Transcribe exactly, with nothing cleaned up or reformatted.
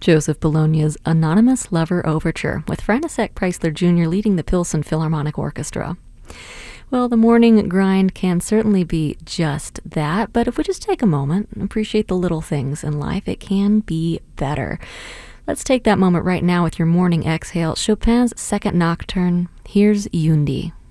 Joseph Bologna's Anonymous Lover Overture, with František Preisler Junior leading the Pilsen Philharmonic Orchestra. Well, the morning grind can certainly be just that, but if we just take a moment and appreciate the little things in life, it can be better. Let's take that moment right now with your morning exhale. Chopin's Second Nocturne. Here's Yundi.